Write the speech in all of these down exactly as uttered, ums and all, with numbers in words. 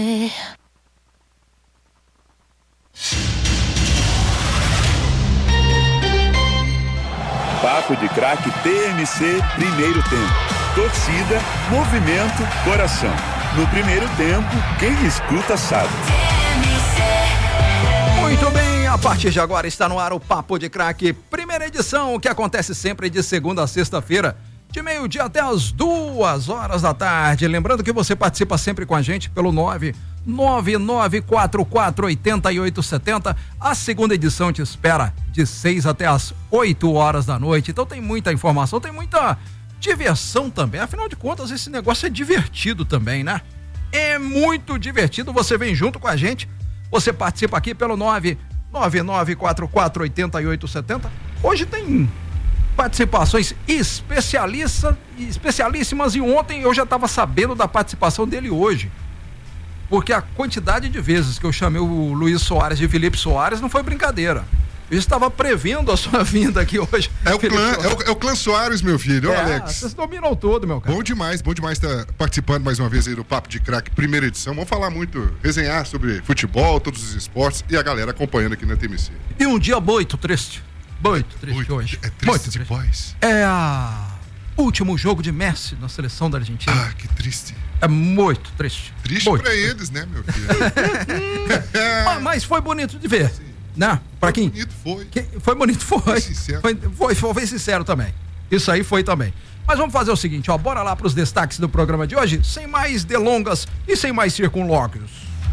Papo de Craque T M C, primeiro tempo. Torcida, movimento, coração. No primeiro tempo, quem escuta sabe. Muito bem, a partir de agora está no ar o Papo de Craque, primeira edição, que acontece sempre de segunda a sexta-feira, de meio-dia até as duas horas da tarde. Lembrando que você participa sempre com a gente pelo nove nove nove quatro quatro oito oito sete zero. A segunda edição te espera de seis até as oito horas da noite. Então tem muita informação, tem muita diversão também. Afinal de contas, esse negócio é divertido também, né? É muito divertido. Você vem junto com a gente. Você participa aqui pelo nove nove nove quatro quatro oito oito sete zero. Hoje tem participações especialistas, especialíssimas, e ontem eu já estava sabendo da participação dele hoje. Porque a quantidade de vezes que eu chamei o Luiz Soares de Felipe Soares não foi brincadeira. Eu estava prevendo a sua vinda aqui hoje. É o, clã, é, o, é o clã Soares, meu filho, é, Alex. Vocês dominam tudo, meu cara. Bom demais, bom demais estar participando mais uma vez aí do Papo de Craque, primeira edição. Vamos falar muito, resenhar sobre futebol, todos os esportes e a galera acompanhando aqui na T M C. E um dia muito triste, muito triste muito, hoje. É triste, muito triste. Boys. É a último jogo de Messi na seleção da Argentina. Ah, que triste. É muito triste. Triste muito pra triste. eles, né, meu filho? mas, mas foi bonito de ver. Sim. Né? Pra quem? Foi bonito, foi. Quem, foi bonito, foi. Foi sincero. Foi, foi, foi, foi sincero também. Isso aí foi também. Mas vamos fazer o seguinte, ó, bora lá pros destaques do programa de hoje, sem mais delongas e sem mais circunlóquios.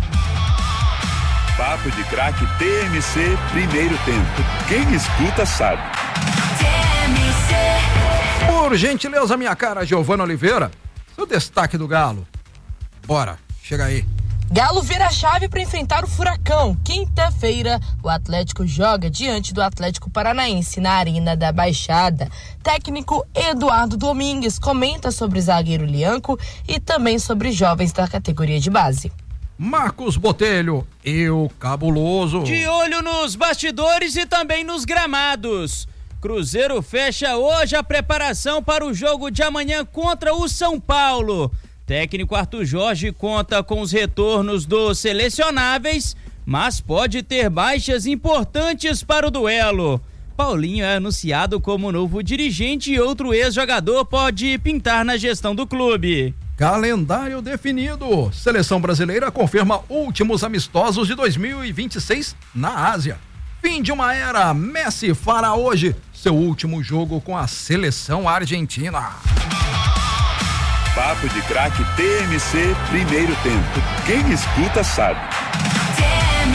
Papo de Craque T M C, primeiro tempo. Quem escuta sabe. T M C. Por gentileza, minha cara, Giovana Oliveira, seu destaque do Galo. Bora, chega aí. Galo vira a chave para enfrentar o Furacão. Quinta-feira, o Atlético joga diante do Atlético Paranaense na Arena da Baixada. Técnico Eduardo Domingues comenta sobre o zagueiro Lianco e também sobre jovens da categoria de base. Marcos Botelho, eu cabuloso. De olho nos bastidores e também nos gramados. Cruzeiro fecha hoje a preparação para o jogo de amanhã contra o São Paulo. Técnico Arthur Jorge conta com os retornos dos selecionáveis, mas pode ter baixas importantes para o duelo. Paulinho é anunciado como novo dirigente e outro ex-jogador pode pintar na gestão do clube. Calendário definido. Seleção brasileira confirma últimos amistosos de dois mil e vinte e seis na Ásia. Fim de uma era. Messi fará hoje seu último jogo com a seleção argentina. Papo de Craque T M C, primeiro tempo. Quem escuta sabe. T M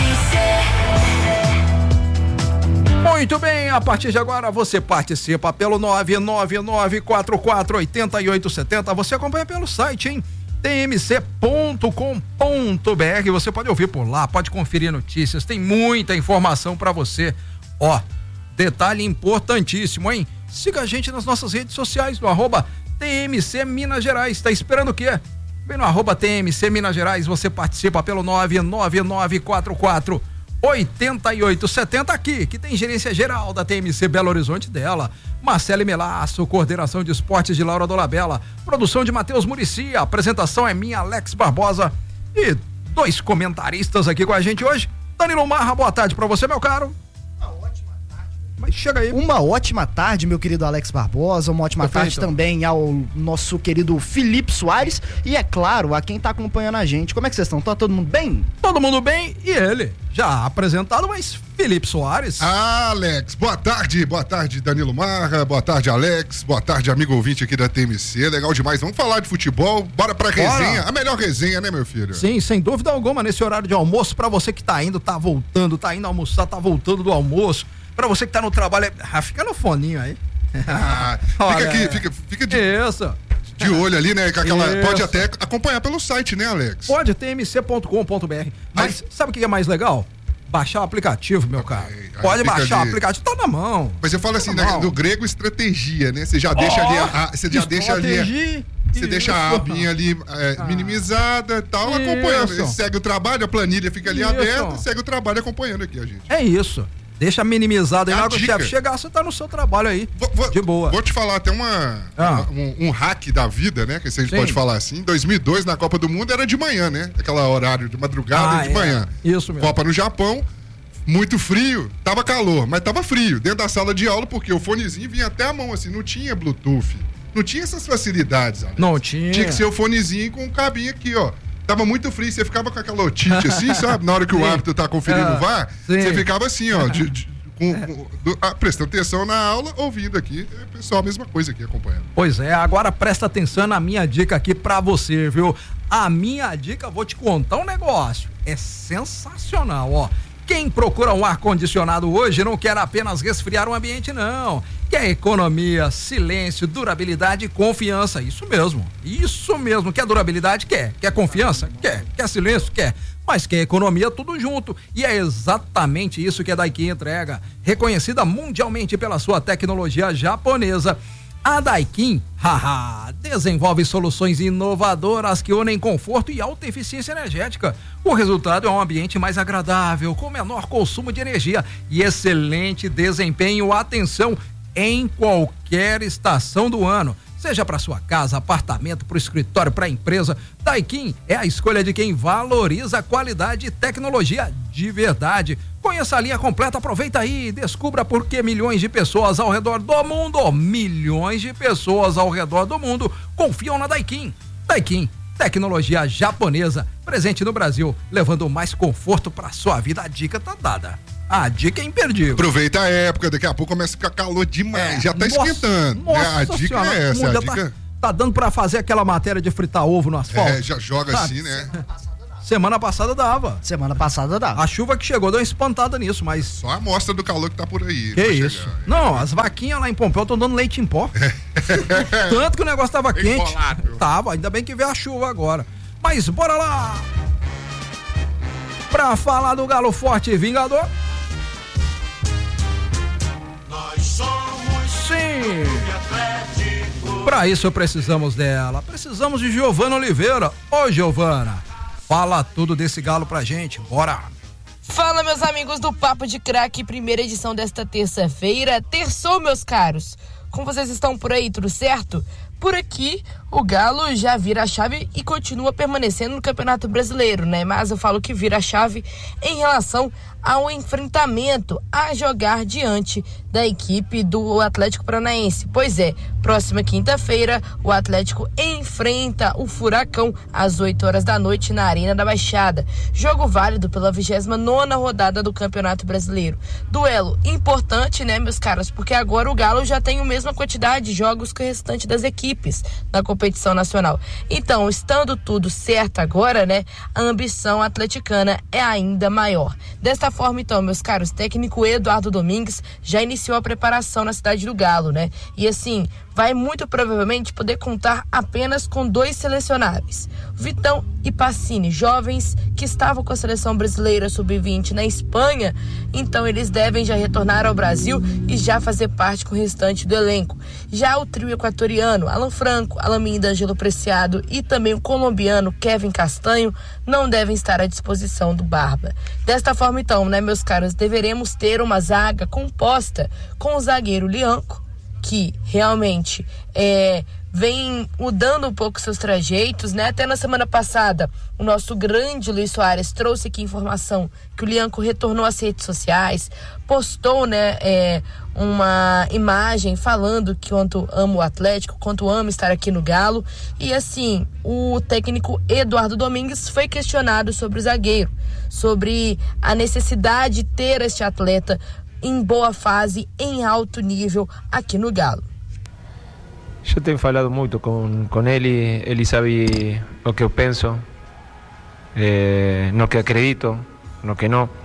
C. Muito bem, a partir de agora você participa pelo nove nove nove quatro quatro oito oito sete zero. Você acompanha pelo site, hein? T M C ponto com ponto B R. Você pode ouvir por lá, pode conferir notícias, tem muita informação pra você. Ó, detalhe importantíssimo, hein? Siga a gente nas nossas redes sociais, no arroba T M C Minas Gerais. Tá esperando o quê? Vem no arroba T M C Minas Gerais, você participa pelo nove nove nove quatro quatro oito oito sete zero aqui, que tem gerência geral da T M C Belo Horizonte dela, Marcele Melaço, coordenação de esportes de Laura Dolabella, produção de Matheus Muricy, a apresentação é minha, Alex Barbosa, e dois comentaristas aqui com a gente hoje. Danilo Marra, boa tarde pra você, meu caro. Mas chega aí. Uma ótima tarde, meu querido Alex Barbosa, uma ótima Perfeito. tarde também ao nosso querido Felipe Soares e, é claro, a quem tá acompanhando a gente. Como é que vocês estão? Tá todo mundo bem? Todo mundo bem, e ele, já apresentado, mas Felipe Soares. Ah, Alex, boa tarde, boa tarde Danilo Marra, boa tarde Alex, boa tarde amigo ouvinte aqui da T M C, legal demais, vamos falar de futebol, bora pra resenha, Bora. a melhor resenha, né, meu filho? Sim, sem dúvida alguma, nesse horário de almoço, pra você que tá indo, tá voltando, tá indo almoçar, tá voltando do almoço, pra você que tá no trabalho, ah, fica no foninho aí. Ah, fica Olha, aqui, fica, fica de, Isso. de olho ali, né, com aquela, Isso. pode até acompanhar pelo site, né, Alex? Pode, T M C ponto com ponto B R. Mas Aí- sabe o que é mais legal? Baixar o aplicativo, meu cara. aí Pode fica baixar ali. o aplicativo, tá na mão. Mas eu falo assim, Tá né, bom. no grego, estratégia, né, você já deixa ali, a, a- você já deixa ali, a- Estratégia. você deixa a Isso. abinha ali é, Ah. minimizada e tal, Isso. acompanhando. Segue o trabalho, a planilha fica ali Isso. aberta, segue o trabalho acompanhando aqui a gente. É isso. Deixa minimizado aí, É a na hora que o dica. chefe chegar, você tá no seu trabalho aí. Vou, vou- de boa. Vou te falar, tem uma, Ah. um, um hack da vida, né? Que a gente Sim. pode falar assim. Em dois mil e dois, na Copa do Mundo, era de manhã, né? Aquela horário de madrugada Ah, e de é. manhã. Isso mesmo. Copa no Japão, muito frio, tava calor, mas tava frio. Dentro da sala de aula, porque o fonezinho vinha até a mão, assim, não tinha Bluetooth. Não tinha essas facilidades, Alex. Não tinha. Tinha que ser o fonezinho com o cabinho aqui, ó. Tava muito frio, você ficava com aquela otite assim, sabe? Na hora que o Sim. árbitro tá conferindo Ah, o V A R, sim. você ficava assim, ó, de- de- com- com- do- ah, prestando atenção na aula, ouvindo aqui. É, pessoal, a mesma coisa aqui acompanhando. Pois é, agora presta atenção na minha dica aqui pra você, viu? A minha dica, vou te contar um negócio. É sensacional, ó. Quem procura um ar-condicionado hoje não quer apenas resfriar o ambiente, não. Quer economia, silêncio, durabilidade e confiança. Isso mesmo, isso mesmo. Quer durabilidade? Quer. Quer confiança? Quer. Quer silêncio? Quer. Mas quer economia, tudo junto. E é exatamente isso que a Daikin entrega. Reconhecida mundialmente pela sua tecnologia japonesa, a Daikin, haha, desenvolve soluções inovadoras que unem conforto e alta eficiência energética. O resultado é um ambiente mais agradável, com menor consumo de energia e excelente desempenho, atenção, em qualquer estação do ano. Seja para sua casa, apartamento, para o escritório, para a empresa, Daikin é a escolha de quem valoriza qualidade e tecnologia de verdade. Conheça a linha completa, aproveita aí e descubra por que milhões de pessoas ao redor do mundo, milhões de pessoas ao redor do mundo confiam na Daikin. Daikin, tecnologia japonesa, presente no Brasil, levando mais conforto para sua vida. A dica tá dada. A dica é imperdível. Aproveita a época, daqui a pouco começa a ficar calor demais. É, Já tá nossa, esquentando. Nossa né? A dica senhora, é essa. muda, A dica tá, tá dando pra fazer aquela matéria de fritar ovo no asfalto? é, já joga Tá. assim, né? Semana passada dava. Semana passada dá. A chuva que chegou deu uma espantada nisso, mas. Só a amostra do calor que tá por aí. Que pra isso? chegar. Não, as vaquinhas lá em Pompeu estão dando leite em pó. Tanto que o negócio tava quente. Enrolado. Tava, ainda bem que veio a chuva agora. Mas bora lá! Pra falar do Galo Forte e Vingador. Sim! Pra isso precisamos dela. Precisamos de Giovana Oliveira. Ô, Giovana, fala tudo desse galo pra gente. Bora! Fala, meus amigos do Papo de Craque, primeira edição desta terça-feira. Terçou, meus caros. Como vocês estão por aí, tudo certo? Por aqui, o Galo já vira a chave e continua permanecendo no Campeonato Brasileiro, né? Mas eu falo que vira a chave em relação ao enfrentamento a jogar diante da equipe do Atlético Paranaense. Pois é, próxima quinta-feira, o Atlético enfrenta o Furacão às oito horas da noite na Arena da Baixada. Jogo válido pela vigésima nona rodada do Campeonato Brasileiro. Duelo importante, né, meus caras? Porque agora o Galo já tem a mesma quantidade de jogos que o restante das equipes na competição nacional. Então, estando tudo certo agora, né, a ambição atleticana é ainda maior. Desta forma, então, meus caros, o técnico Eduardo Domingues já iniciou a preparação na cidade do Galo, né? E assim, vai muito provavelmente poder contar apenas com dois selecionáveis, Vitão e Pacini, jovens que estavam com a seleção brasileira sub vinte na Espanha, então eles devem já retornar ao Brasil e já fazer parte com o restante do elenco. Já o trio equatoriano, Alan Franco, Alamin D'Angelo Preciado e também o colombiano Kevin Castanho não devem estar à disposição do Barba. Desta forma, então, né, meus caros, deveremos ter uma zaga composta com o zagueiro Lianco, que realmente é, vem mudando um pouco seus trajeitos, né? Até na semana passada, o nosso grande Luiz Soares trouxe aqui informação que o Lianco retornou às redes sociais, postou, né, é, uma imagem falando que quanto ama o Atlético, quanto ama estar aqui no Galo. E assim, o técnico Eduardo Domingues foi questionado sobre o zagueiro, sobre a necessidade de ter este atleta em boa fase, em alto nível aqui no Galo. Eu tenho falado muito com, com ele, ele sabe o que eu penso, eh, no que acredito, no que não.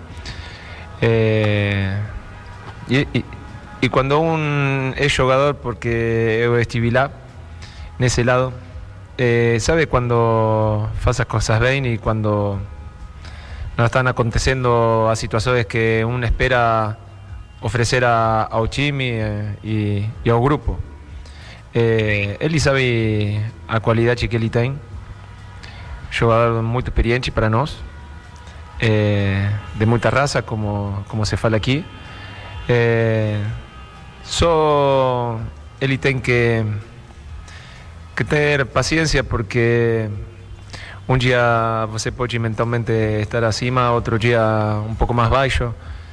Eh, e, e, e quando um é jogador, porque eu estive lá, nesse lado, eh, sabe quando faz as coisas bem e quando não estão acontecendo as situações que um espera oferecer a, ao time e, e ao grupo. Eh, ele sabe a qualidade que ele tem, jogador muito experiente para nós, eh, de muita raça, como, como se fala aqui, É, só ele tem que, que ter paciência, porque um dia você pode mentalmente estar acima, outro dia um pouco mais baixo.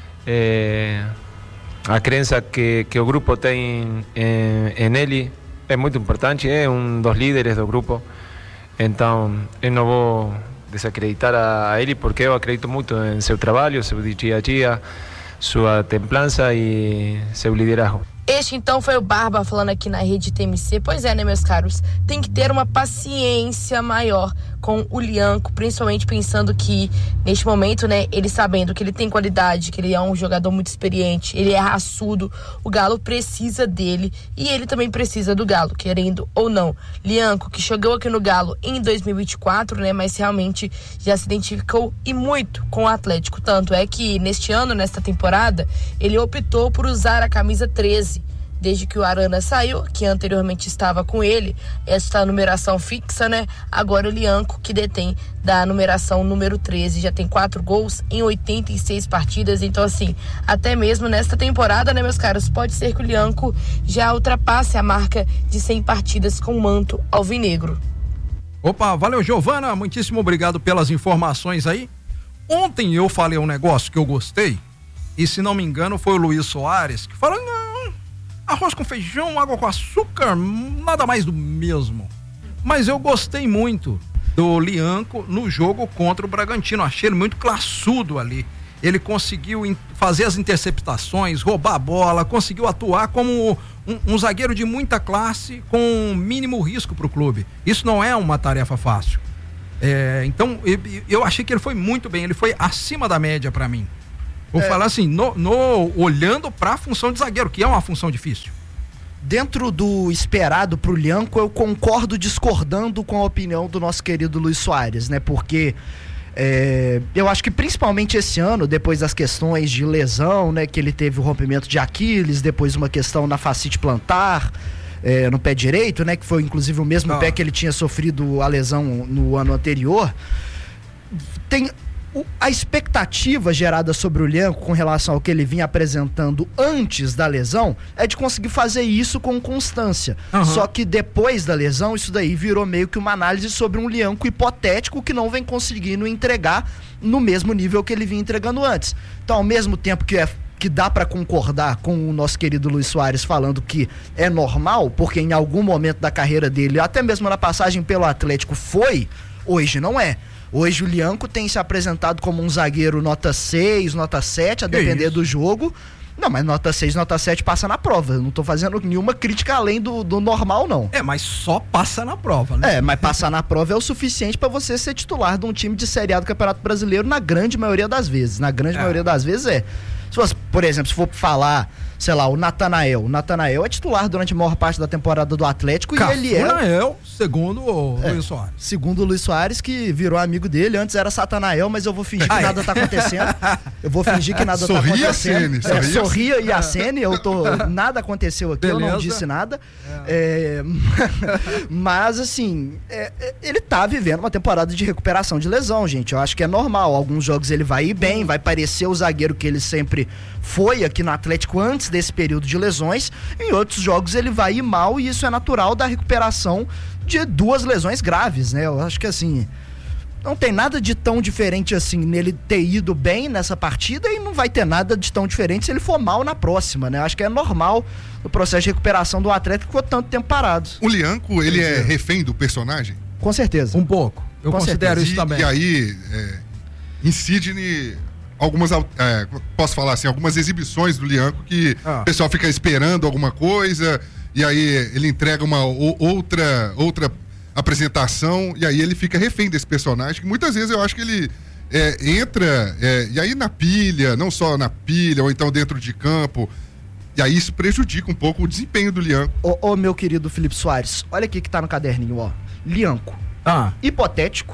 É, a crença que, que o grupo tem em, em ele é muito importante, é um dos líderes do grupo. Então eu não vou desacreditar a, a ele, porque eu acredito muito em seu trabalho, seu dia a dia, sua templança e seu liderazgo. Este então foi o Barba falando aqui na Rede T M C. Pois é, né, meus caros? Tem que ter uma paciência maior com o Lianco, principalmente pensando que neste momento, né, ele sabendo que ele tem qualidade, que ele é um jogador muito experiente, ele é raçudo, o Galo precisa dele e ele também precisa do Galo, querendo ou não. Lianco, que chegou aqui no Galo em dois mil e vinte e quatro, né, mas realmente já se identificou e muito com o Atlético. Tanto é que neste ano, nesta temporada, ele optou por usar a camisa treze. Desde que o Arana saiu, que anteriormente estava com ele, essa numeração fixa, né? Agora o Lianco, que detém da numeração número treze, já tem quatro gols em oitenta e seis partidas. Então, assim, até mesmo nesta temporada, né, meus caros, pode ser que o Lianco já ultrapasse a marca de cem partidas com o manto alvinegro. Opa, valeu, Giovana, muitíssimo obrigado pelas informações aí. Ontem eu falei um negócio que eu gostei, e se não me engano foi o Luiz Soares, que falou, não, arroz com feijão, água com açúcar, nada mais do mesmo. Mas eu gostei muito do Lianco no jogo contra o Bragantino. Achei ele muito classudo ali. Ele conseguiu in- fazer as interceptações, roubar a bola, conseguiu atuar como um, um zagueiro de muita classe com mínimo risco para o clube. Isso não é uma tarefa fácil. É, então, eu, eu achei que ele foi muito bem. Ele foi acima da média para mim. Vou é. falar assim, no, no, olhando para a função de zagueiro, que é uma função difícil. Dentro do esperado pro Lianco, eu concordo discordando com a opinião do nosso querido Luiz Soares, né? Porque é, eu acho que principalmente esse ano, depois das questões de lesão, né? Que ele teve o rompimento de Aquiles, depois uma questão na fascite plantar, é, no pé direito, né? Que foi inclusive o mesmo ah. pé que ele tinha sofrido a lesão no ano anterior. Tem... A expectativa gerada sobre o Lianco com relação ao que ele vinha apresentando antes da lesão é de conseguir fazer isso com constância. Uhum. Só que depois da lesão, isso daí virou meio que uma análise sobre um Lianco hipotético que não vem conseguindo entregar no mesmo nível que ele vinha entregando antes. Então, ao mesmo tempo que é que dá para concordar com o nosso querido Luiz Soares falando que é normal, porque em algum momento da carreira dele, até mesmo na passagem pelo Atlético foi, hoje não é. Hoje o Lianco tem se apresentado como um zagueiro nota seis, nota sete, a depender do jogo. Não, mas nota seis, nota sete passa na prova. Eu não tô fazendo nenhuma crítica além do, do normal, não. É, mas só passa na prova, né? É, mas passar na prova é o suficiente para você ser titular de um time de Série A do Campeonato Brasileiro na grande maioria das vezes. Na grande é. maioria das vezes é. Se fosse, por exemplo, se for falar, sei lá, o Natanael. O Natanael é titular durante a maior parte da temporada do Atlético Cafunael, e ele é... Natanael, segundo o é, Luiz Soares. Segundo o Luiz Soares, que virou amigo dele. Antes era Satanael, mas eu vou fingir que ah, nada é. tá acontecendo. Eu vou fingir que nada sorria tá acontecendo. Sorria, é, sorria e acene. Eu tô... Nada aconteceu aqui, Beleza. eu não disse nada. É. É... mas, assim, é, ele tá vivendo uma temporada de recuperação de lesão, gente. Eu acho que é normal. Alguns jogos ele vai ir bem, vai parecer o zagueiro que ele sempre foi aqui no Atlético antes desse período de lesões. Em outros jogos ele vai ir mal e isso é natural da recuperação de duas lesões graves, né? Eu acho que assim, não tem nada de tão diferente assim nele ter ido bem nessa partida e não vai ter nada de tão diferente se ele for mal na próxima, né? Eu acho que é normal o processo de recuperação do Atlético que ficou tanto tempo parado. O Lianco, ele é refém do personagem? Com certeza. Um pouco. Eu Com considero certeza. isso também. E, e aí, é, incide em algumas, é, posso falar assim, algumas exibições do Lianco que ah. o pessoal fica esperando alguma coisa e aí ele entrega uma o, outra, outra apresentação e aí ele fica refém desse personagem que muitas vezes eu acho que ele é, entra é, e aí na pilha, não só na pilha ou então dentro de campo, e aí isso prejudica um pouco o desempenho do Lianco. Ô, ô meu querido Felipe Soares, olha aqui que tá no caderninho, ó. Lianco, ah. hipotético,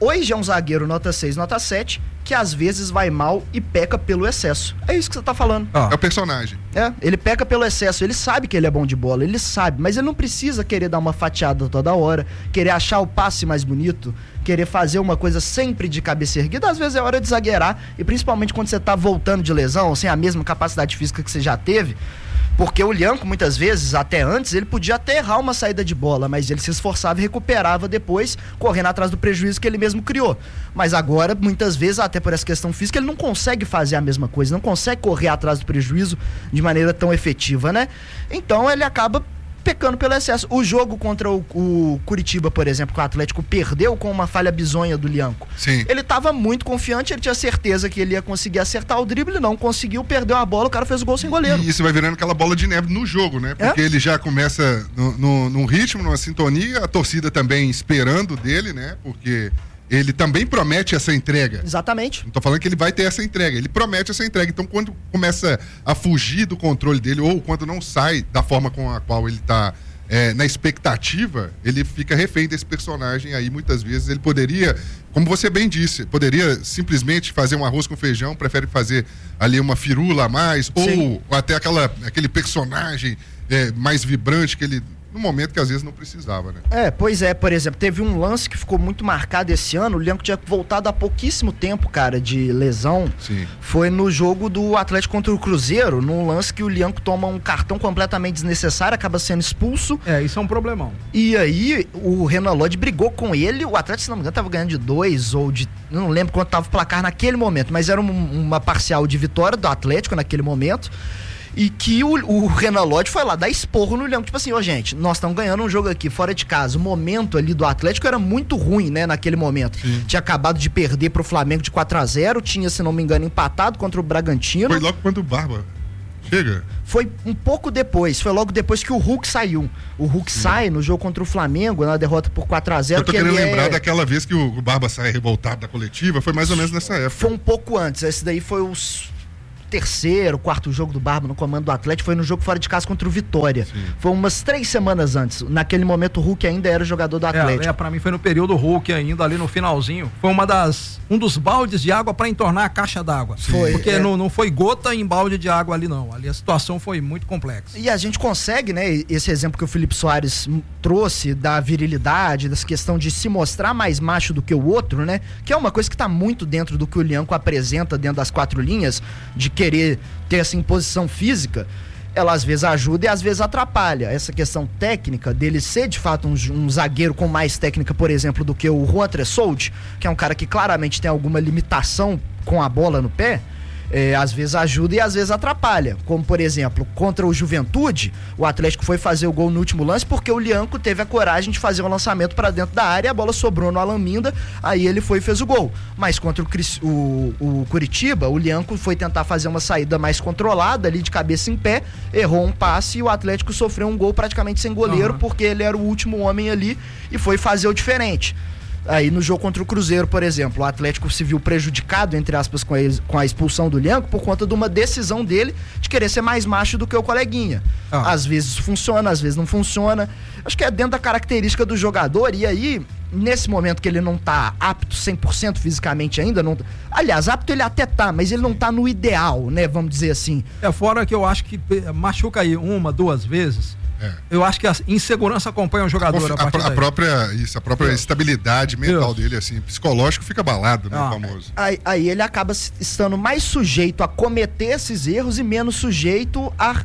Hoje é um zagueiro nota seis, nota sete, que às vezes vai mal e peca pelo excesso. É isso que você tá falando. Ah. É o personagem. É, ele peca pelo excesso, ele sabe que ele é bom de bola, ele sabe, mas ele não precisa querer dar uma fatiada toda hora, querer achar o passe mais bonito, querer fazer uma coisa sempre de cabeça erguida. Às vezes é hora de zagueirar, e principalmente quando você tá voltando de lesão, sem a mesma capacidade física que você já teve, porque o Lhanco, muitas vezes, até antes, ele podia até errar uma saída de bola, mas ele se esforçava e recuperava depois, correndo atrás do prejuízo que ele mesmo criou. Mas agora, muitas vezes, até por essa questão física, ele não consegue fazer a mesma coisa, não consegue correr atrás do prejuízo de maneira tão efetiva, né? Então ele acaba pecando pelo excesso. O jogo contra o, o Curitiba, por exemplo, que o Atlético perdeu com uma falha bizonha do Lhanco. Sim. Ele estava muito confiante, ele tinha certeza que ele ia conseguir acertar o drible, não conseguiu, perdeu a bola, o cara fez o gol sem goleiro. E isso vai virando aquela bola de neve no jogo, né? Porque é? ele já começa no, no, num ritmo, numa sintonia, a torcida também esperando dele, né? Porque ele também promete essa entrega. Exatamente. Não tô falando que ele vai ter essa entrega, ele promete essa entrega. Então, quando começa a fugir do controle dele, ou quando não sai da forma com a qual ele tá é, na expectativa, ele fica refém desse personagem aí. Muitas vezes ele poderia, como você bem disse, poderia simplesmente fazer um arroz com feijão, prefere fazer ali uma firula a mais, ou, ou até aquela, aquele personagem é, mais vibrante que ele... no momento que às vezes não precisava, né? É, pois é, por exemplo, teve um lance que ficou muito marcado esse ano, o Lhanco tinha voltado há pouquíssimo tempo, cara, de lesão. Sim. Foi no jogo do Atlético contra o Cruzeiro, num lance que o Lhanco toma um cartão completamente desnecessário, acaba sendo expulso. É, isso é um problemão. E aí, o Renan Lodge brigou com ele, o Atlético, se não me engano, tava ganhando de dois ou de... não lembro quanto tava o placar naquele momento, mas era um, uma parcial de vitória do Atlético naquele momento. E que o, o Renan Lodge foi lá dar esporro no Lhanco, tipo assim, ó oh, gente, nós estamos ganhando um jogo aqui fora de casa, o momento ali do Atlético era muito ruim, né, naquele momento. Sim. Tinha acabado de perder pro Flamengo de quatro a zero, tinha, se não me engano, empatado contra o Bragantino. Foi logo quando o Barba chega. Foi um pouco depois, foi logo depois que o Hulk saiu. O Hulk Sim. sai no jogo contra o Flamengo, na derrota por quatro a zero. Eu tô que querendo ele lembrar é... daquela vez que o Barba sai revoltado da coletiva, foi mais ou menos nessa época. Foi um pouco antes, esse daí foi os... terceiro, quarto jogo do Barba no comando do Atlético, foi no jogo fora de casa contra o Vitória. Sim. Foi umas três semanas antes. Naquele momento o Hulk ainda era jogador do Atlético. É, é, pra mim foi no período Hulk ainda, ali no finalzinho. Foi uma das, um dos baldes de água pra entornar a caixa d'água. Foi. Porque é. não, não foi gota em balde de água ali não. Ali a situação foi muito complexa. E a gente consegue, né, esse exemplo que o Felipe Soares trouxe da virilidade, dessa questão de se mostrar mais macho do que o outro, né, que é uma coisa que tá muito dentro do que o Lhanco apresenta dentro das quatro linhas, de querer ter essa imposição física. Ela às vezes ajuda e às vezes atrapalha. Essa questão técnica dele ser de fato um, um zagueiro com mais técnica, por exemplo, do que o Juan Tressoldi, que é um cara que claramente tem alguma limitação com a bola no pé, é, às vezes ajuda e às vezes atrapalha. Como, por exemplo, contra o Juventude, o Atlético foi fazer o gol no último lance porque o Lhanco teve a coragem de fazer um lançamento para dentro da área, a bola sobrou no Alan Minda, aí ele foi e fez o gol. Mas contra o, o, o Curitiba, o Lhanco foi tentar fazer uma saída mais controlada ali de cabeça em pé, errou um passe e o Atlético sofreu um gol praticamente sem goleiro, uhum. porque ele era o último homem ali e foi fazer o diferente. Aí no jogo contra o Cruzeiro, por exemplo, o Atlético se viu prejudicado, entre aspas, com a, com a expulsão do Lhanco por conta de uma decisão dele de querer ser mais macho do que o coleguinha. Ah. Às vezes funciona, às vezes não funciona. Acho que é dentro da característica do jogador. E aí, nesse momento que ele não tá apto cem por cento fisicamente ainda, não... aliás, apto ele até tá, mas ele não tá no ideal, né, vamos dizer assim. É, fora que eu acho que machuca aí uma, duas vezes. É. Eu acho que a insegurança acompanha o jogador. A, a, a própria, isso, a própria isso. estabilidade mental isso. dele, assim, psicológico fica abalado, né, ah. famoso. Aí, aí ele acaba estando mais sujeito a cometer esses erros e menos sujeito a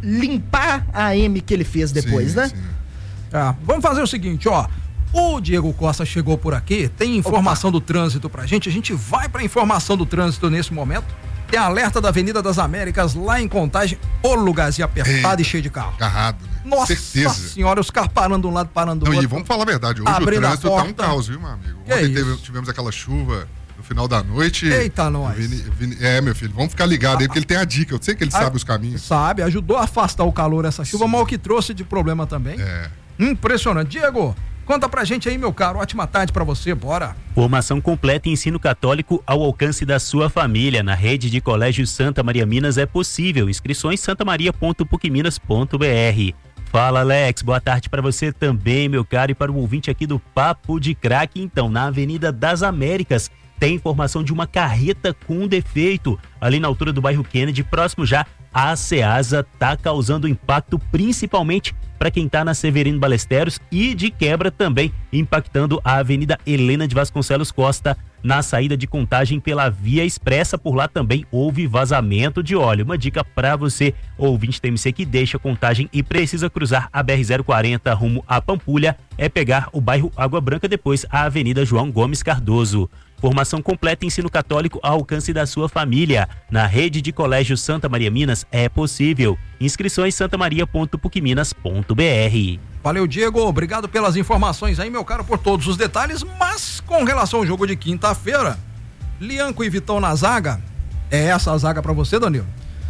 limpar a M que ele fez depois, sim, né? Sim. Ah, vamos fazer o seguinte, ó. O Diego Costa chegou por aqui, tem informação Opa. do trânsito pra gente, a gente vai pra informação do trânsito nesse momento. Tem alerta da Avenida das Américas, lá em Contagem, o lugarzinho apertado é, e cheio de carro. Agarrado, né? Nossa Certeza. senhora, os carros parando de um lado, parando do Não, outro. E vamos falar a verdade, hoje o trânsito tá um caos, viu, meu amigo? Que Ontem teve, tivemos aquela chuva no final da noite. Eita, nós. Vini, Vini, é, meu filho, vamos ficar ligados aí, porque ele tem a dica, eu sei que ele a, sabe os caminhos. Sabe, ajudou a afastar o calor essa chuva, Sim. mas o que trouxe de problema também. É. Impressionante. Diego, conta pra gente aí, meu caro. Ótima tarde pra você, bora. Formação completa em ensino católico ao alcance da sua família. Na rede de colégio Santa Maria Minas é possível. Inscrições santamaria ponto puc minas ponto br. Fala, Alex, boa tarde para você também, meu caro, e para o ouvinte aqui do Papo de Craque. Então, na Avenida das Américas, tem informação de uma carreta com defeito, ali na altura do bairro Kennedy, próximo já à Ceasa, tá causando impacto principalmente para quem tá na Severino Balesteros e de quebra também impactando a Avenida Helena de Vasconcelos Costa, na saída de Contagem pela Via Expressa. Por lá também houve vazamento de óleo. Uma dica para você, ouvinte T M C, que deixa Contagem e precisa cruzar a B R zero quarenta rumo a Pampulha, é pegar o bairro Água Branca, depois a Avenida João Gomes Cardoso. Formação completa em ensino católico ao alcance da sua família. Na rede de colégio Santa Maria Minas é possível. Inscrições santamaria ponto puc minas ponto b r. Valeu, Diego. Obrigado pelas informações aí, meu caro, por todos os detalhes. Mas com relação ao jogo de quinta-feira, Lianco e Vitão na zaga, é essa a zaga pra você, Danilo?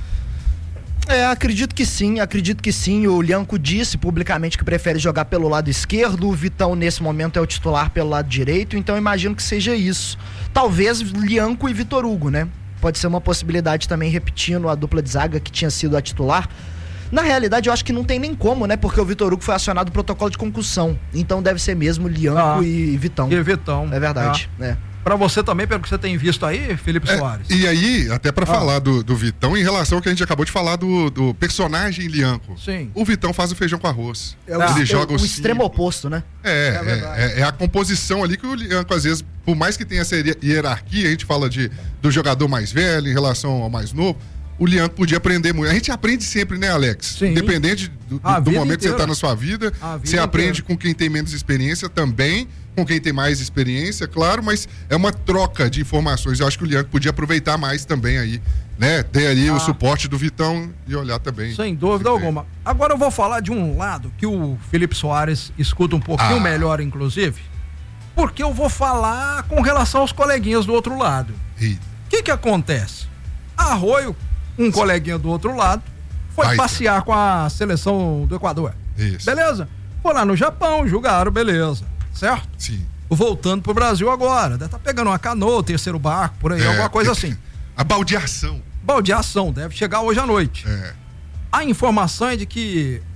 É, acredito que sim, acredito que sim. O Lianco disse publicamente que prefere jogar pelo lado esquerdo, o Vitão nesse momento é o titular pelo lado direito, então imagino que seja isso. Talvez Lianco e Vitor Hugo, né? Pode ser uma possibilidade também, repetindo a dupla de zaga que tinha sido a titular. Na realidade, eu acho que não tem nem como, né? Porque o Vitor Hugo foi acionado o protocolo de concussão, então deve ser mesmo Lianco ah, e Vitão. E Vitão. É verdade, ah. né? Pra você também, pelo que você tem visto aí, Felipe é, Soares. E aí, até pra ah. falar do, do Vitão, em relação ao que a gente acabou de falar do, do personagem Lianco. Sim. O Vitão faz o feijão com arroz. É o, Ele é joga o, o extremo oposto, né? É, é, é, é a composição ali que o Lianco, às vezes, por mais que tenha essa hierarquia, a gente fala de, do jogador mais velho em relação ao mais novo, o Lianco podia aprender muito. A gente aprende sempre, né, Alex? Sim. Independente do, do, do momento inteira. Que você tá na sua vida, vida você aprende inteira. Com quem tem menos experiência também, com quem tem mais experiência, claro, mas é uma troca de informações. Eu acho que o Lianco podia aproveitar mais também aí, né? Ter ali ah. o suporte do Vitão e olhar também. Sem dúvida alguma. Agora eu vou falar de um lado que o Felipe Soares escuta um pouquinho ah. melhor, inclusive, porque eu vou falar com relação aos coleguinhas do outro lado. O que que acontece? Arroio, um coleguinha do outro lado, foi Ai. passear com a seleção do Equador. Isso. Beleza? Foi lá no Japão, jogaram, beleza. Certo? Sim. Voltando pro Brasil agora. Deve estar tá pegando uma canoa, terceiro barco, por aí, é, alguma coisa assim. A baldeação. Baldeação, deve chegar hoje à noite. É. A informação é de que